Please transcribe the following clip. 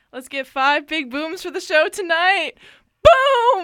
Let's get 5 big booms for the show tonight. Boom!